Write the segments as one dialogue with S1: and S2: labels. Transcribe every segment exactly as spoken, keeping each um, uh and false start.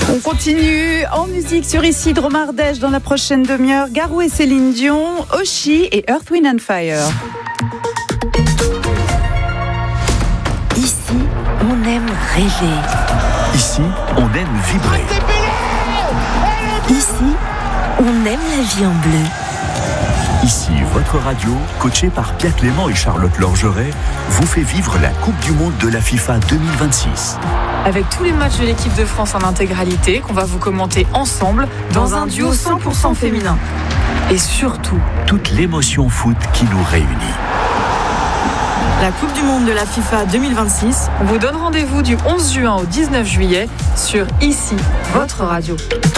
S1: On continue en musique sur Ici Drôme Ardèche dans la prochaine demi-heure. Garou et Céline Dion, Oshi et Earth, Wind and Fire.
S2: Ici, on aime rêver.
S3: Ici, on aime vibrer.
S2: Ici, on aime la vie en bleu.
S3: Ici, votre radio, coachée par Pierre Clément et Charlotte Lorgeret, vous fait vivre la Coupe du Monde de la FIFA deux mille vingt-six.
S4: Avec tous les matchs de l'équipe de France en intégralité, qu'on va vous commenter ensemble dans un duo cent pour cent féminin. Et surtout,
S3: toute l'émotion foot qui nous réunit.
S4: La Coupe du Monde de la FIFA deux mille vingt-six, on vous donne rendez-vous du onze juin au dix-neuf juillet sur Ici, votre radio.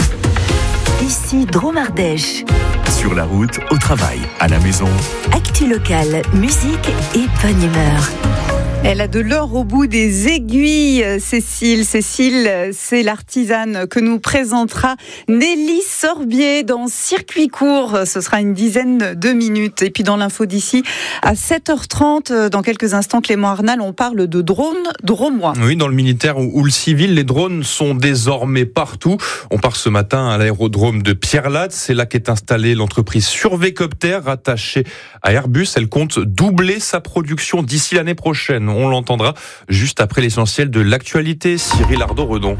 S2: Ici, Drôme Ardèche.
S3: Sur la route, au travail, à la maison.
S2: Actu locale, musique et bonne humeur.
S1: Elle a de l'or au bout des aiguilles, Cécile. Cécile, c'est l'artisane que nous présentera Nelly Sorbier dans Circuit court. Ce sera une dizaine de minutes. Et puis dans l'info d'ici, à sept heures trente, dans quelques instants, Clément Arnal, on parle de drones dromois.
S5: Oui, dans le militaire ou le civil, les drones sont désormais partout. On part ce matin à l'aérodrome de Pierrelatte. C'est là qu'est installée l'entreprise Survécopter, rattachée à Airbus. Elle compte doubler sa production d'ici l'année prochaine. On l'entendra juste après l'essentiel de l'actualité. Cyril Ardo-Redon.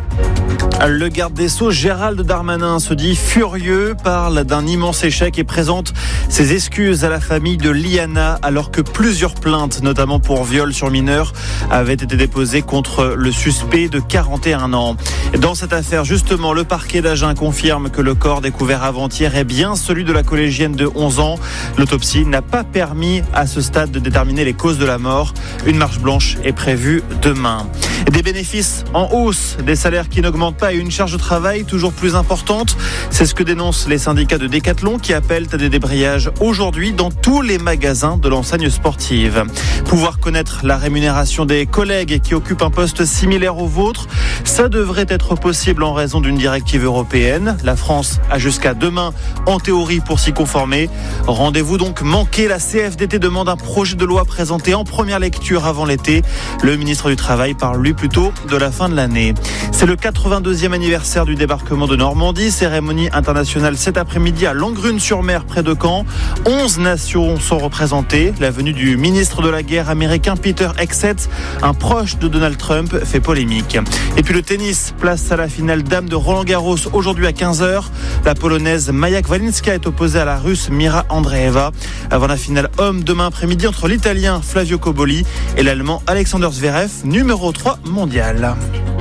S6: Le garde des Sceaux, Gérald Darmanin, se dit furieux, parle d'un immense échec et présente ses excuses à la famille de Liana, alors que plusieurs plaintes, notamment pour viol sur mineur, avaient été déposées contre le suspect de quarante et un ans. Dans cette affaire, justement, le parquet d'Agen confirme que le corps découvert avant-hier est bien celui de la collégienne de onze ans. L'autopsie n'a pas permis à ce stade de déterminer les causes de la mort. Une marche blanche est prévue demain. Des bénéfices en hausse, des salaires qui n'augmentent pas et une charge de travail toujours plus importante. C'est ce que dénoncent les syndicats de Décathlon qui appellent à des débrayages aujourd'hui dans tous les magasins de l'enseigne sportive. Pouvoir connaître la rémunération des collègues qui occupent un poste similaire au vôtre, ça devrait être possible en raison d'une directive européenne. La France a jusqu'à demain en théorie pour s'y conformer. Rendez-vous donc manqué. La C F D T demande un projet de loi présenté en première lecture avant l'été. Le ministre du Travail parle lui plutôt de la fin de l'année. C'est le quatre-vingt-deuxième anniversaire du débarquement de Normandie. Cérémonie internationale cet après-midi à Langrune-sur-Mer près de Caen. onze nations sont représentées. La venue du ministre de la guerre américain Peter Hegseth, un proche de Donald Trump, fait polémique. Et puis le tennis, place à la finale dame de Roland-Garros aujourd'hui à quinze heures. La polonaise Maja Kwalinska est opposée à la russe Mira Andreeva. Avant la finale homme demain après-midi entre l'italien Flavio Cobolli et l'allemand Alexander Zverev, numéro trois mondial.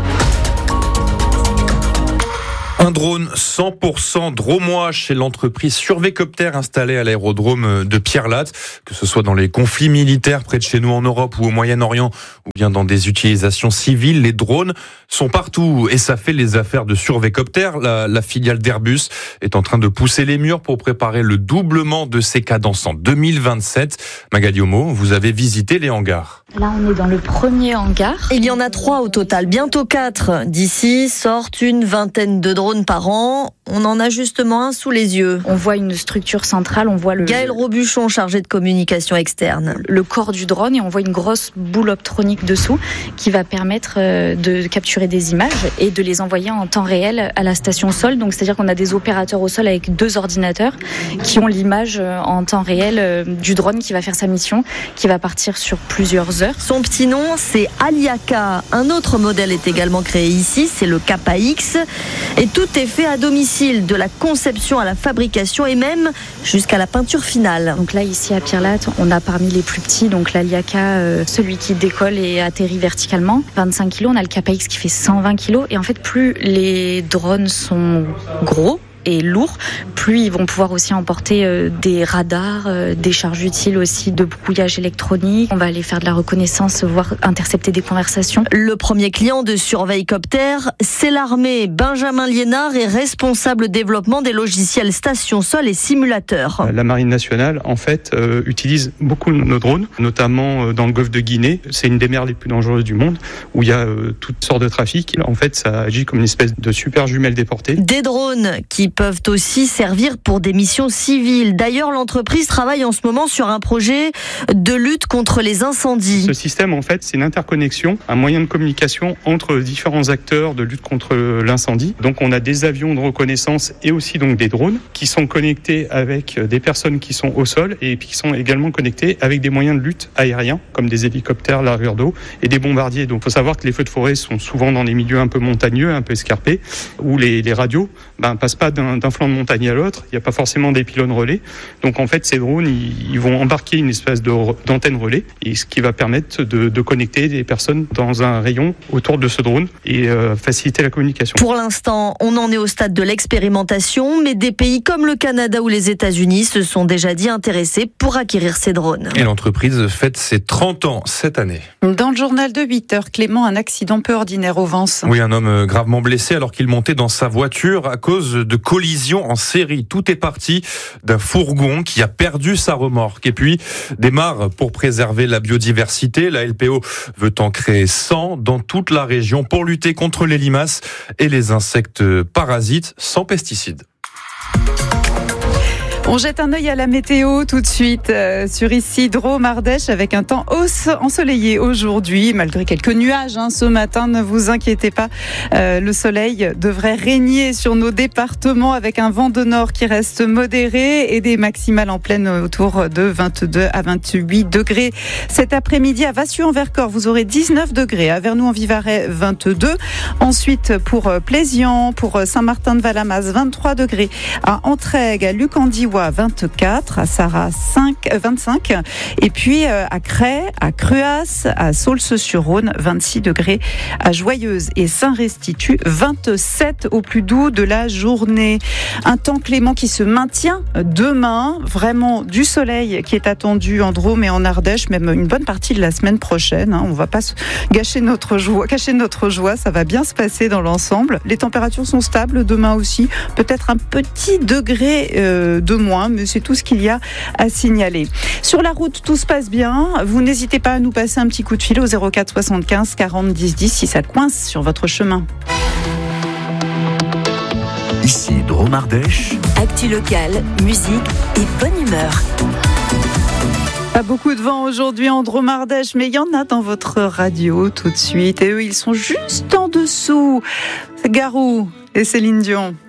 S5: Un drone cent pour cent dromois chez l'entreprise Survécopter installée à l'aérodrome de Pierrelatte. Que ce soit dans les conflits militaires près de chez nous en Europe ou au Moyen-Orient ou bien dans des utilisations civiles, les drones sont partout et ça fait les affaires de Survécopter. La, la filiale d'Airbus est en train de pousser les murs pour préparer le doublement de ses cadences en deux mille vingt-sept. Magali Homo, vous avez visité les hangars.
S7: Là, on est dans le premier hangar.
S8: Il y en a trois au total, bientôt quatre. D'ici sortent une vingtaine de drones par an. On en a justement un sous les yeux.
S7: On voit une structure centrale, on voit le...
S8: Gaël Robuchon, chargé de communication externe.
S7: Le corps du drone et on voit une grosse boule optronique dessous qui va permettre de capturer des images et de les envoyer en temps réel à la station sol. Donc c'est-à-dire qu'on a des opérateurs au sol avec deux ordinateurs qui ont l'image en temps réel du drone qui va faire sa mission, qui va partir sur plusieurs heures.
S8: Son petit nom, c'est Aliaka. Un autre modèle est également créé ici, c'est le K X. Et tout est fait à domicile, de la conception à la fabrication et même jusqu'à la peinture finale.
S7: Donc là, ici à Pierrelatte, on a parmi les plus petits, donc l'Aliaka, euh, celui qui décolle et atterrit verticalement, vingt-cinq kilos. On a le K X qui fait cent vingt kilos. Et en fait, plus les drones sont gros et lourds, plus ils vont pouvoir aussi emporter euh, des radars, euh, des charges utiles aussi de brouillage électronique. On va aller faire de la reconnaissance, voire intercepter des conversations.
S8: Le premier client de Survécopter, c'est l'armée. Benjamin Liénard est responsable développement des logiciels station sol et simulateurs.
S9: La marine nationale, en fait, euh, utilise beaucoup nos drones, notamment euh, dans le golfe de Guinée. C'est une des mers les plus dangereuses du monde, où il y a euh, toutes sortes de trafics. En fait, ça agit comme une espèce de super jumelle déportée.
S8: Des drones qui peuvent aussi servir pour des missions civiles. D'ailleurs, l'entreprise travaille en ce moment sur un projet de lutte contre les incendies.
S9: Ce système, en fait, c'est une interconnexion, un moyen de communication entre différents acteurs de lutte contre l'incendie. Donc, on a des avions de reconnaissance et aussi donc des drones qui sont connectés avec des personnes qui sont au sol et qui sont également connectés avec des moyens de lutte aériens comme des hélicoptères, largeur d'eau et des bombardiers. Donc, il faut savoir que les feux de forêt sont souvent dans des milieux un peu montagneux, un peu escarpés, où les, les radios ben, passent pas d'un, d'un flanc de montagne à l'autre. Il n'y a pas forcément des pylônes relais. Donc, en fait, ces drones, ils, ils vont embarquer une espèce de, d'antenne relais, et ce qui va permettre de, de connecter des personnes dans un rayon autour de ce drone et euh, faciliter la communication.
S8: Pour l'instant, on en est au stade de l'expérimentation, mais des pays comme le Canada ou les États-Unis se sont déjà dit intéressés pour acquérir ces drones.
S5: Et l'entreprise fête ses trente ans cette année.
S1: Dans le journal de huit heures, Clément, un accident peu ordinaire au Vence.
S5: Oui, un homme gravement blessé alors qu'il montait dans sa voiture à cause de collisions en série. Tout est parti d'un fourgon qui a perdu sa remorque. Et puis, démarre pour préserver la biodiversité. La L P O veut en créer cent dans toute la région pour lutter contre les limaces et les insectes parasites sans pesticides.
S1: On jette un œil à la météo tout de suite euh, sur ici Drôme Ardèche avec un temps ensoleillé aujourd'hui malgré quelques nuages hein, ce matin. Ne vous inquiétez pas, euh, le soleil devrait régner sur nos départements avec un vent de nord qui reste modéré et des maximales en pleine autour de vingt-deux à vingt-huit degrés. Cet après-midi à Vassieux-en-Vercors, vous aurez dix-neuf degrés, à Vernoux-en-Vivarais vingt-deux. Ensuite pour Plézian, pour Saint-Martin-de-Valamas vingt-trois degrés, à Entraigues, à Luc-en-Diois vingt-quatre, à Sarraz vingt-cinq, et puis à Cray, à Cruas, à Saulce-sur-Rhône vingt-six degrés, à Joyeuse et Saint-Restitut vingt-sept au plus doux de la journée. Un temps clément qui se maintient demain, vraiment du soleil qui est attendu en Drôme et en Ardèche, même une bonne partie de la semaine prochaine. On ne va pas gâcher notre joie, cacher notre joie, ça va bien se passer dans l'ensemble. Les températures sont stables demain aussi, peut-être un petit degré euh, de moins, mais c'est tout ce qu'il y a à signaler. Sur la route, tout se passe bien. Vous n'hésitez pas à nous passer un petit coup de fil au zéro quatre soixante-quinze quarante dix dix si ça coince sur votre chemin.
S3: Ici Drôme Ardèche.
S2: Actu locale, musique et bonne humeur.
S1: Pas beaucoup de vent aujourd'hui en Drôme Ardèche, mais il y en a dans votre radio tout de suite. Et eux, ils sont juste en dessous. C'est Garou et Céline Dion.